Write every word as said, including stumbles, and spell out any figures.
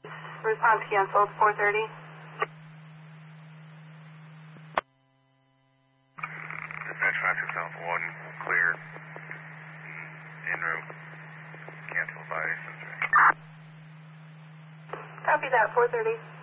Response canceled, four thirty. Dispatch five six Alpha one, clear. En route. Canceled by Cincinnati. Copy that, four thirty.